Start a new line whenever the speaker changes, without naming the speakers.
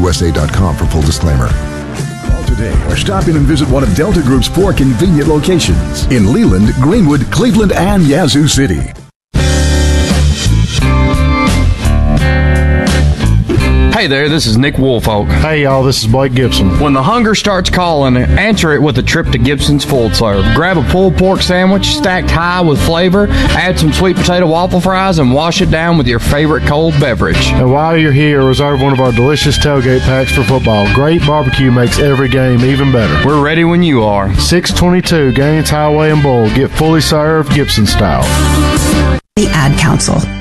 DeltaUSA.com for full disclaimer. Call today or stop in and visit one of Delta Group's 4 convenient locations in Leland, Greenwood, Cleveland, and Yazoo City.
Hey there, this is Nick Woolfolk.
Hey y'all, this is Blake Gibson.
When the hunger starts calling, answer it with a trip to Gibson's Full Serve. Grab a pulled pork sandwich stacked high with flavor, add some sweet potato waffle fries, and wash it down with your favorite cold beverage.
And while you're here, reserve one of our delicious tailgate packs for football. Great barbecue makes every game even better.
We're ready when you are.
622 Gaines Highway in Bull. Get fully served Gibson style.
The Ad Council.